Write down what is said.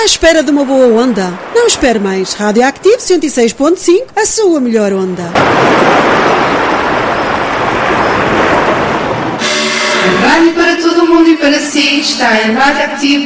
à espera de uma boa onda? Não espere mais. Radioactive 106.5, a sua melhor onda. Rádio para todo mundo e para si está em Radioactive.